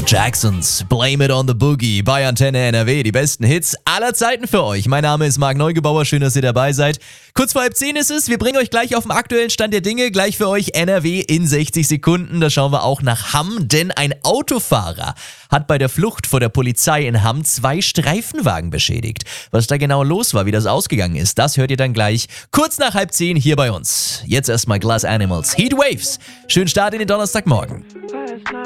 Jacksons Blame It on the Boogie bei Antenne NRW. Die besten Hits aller Zeiten für euch. Mein Name ist Marc Neugebauer, schön, dass ihr dabei seid. Kurz vor 9:30 ist es. Wir bringen euch gleich auf den aktuellen Stand der Dinge. Gleich für euch NRW in 60 Sekunden. Da schauen wir auch nach Hamm, denn ein Autofahrer hat bei der Flucht vor der Polizei in Hamm 2 Streifenwagen beschädigt. Was da genau los war, wie das ausgegangen ist, das hört ihr dann gleich kurz nach 9:30 hier bei uns. Jetzt erstmal Glass Animals, Heat Waves. Schönen Start in den Donnerstagmorgen.